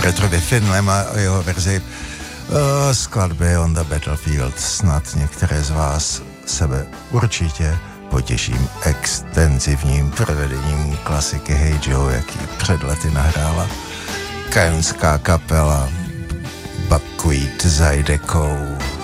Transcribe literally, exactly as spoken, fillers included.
Petrovi Finlem a jeho verzi uh, skladby On the Battlefield. Snad některé z vás sebe určitě potěším extenzivním provedením klasiky Hey Joe, jaký před lety nahrála kajonská kapela Buckwheat s Zydekou.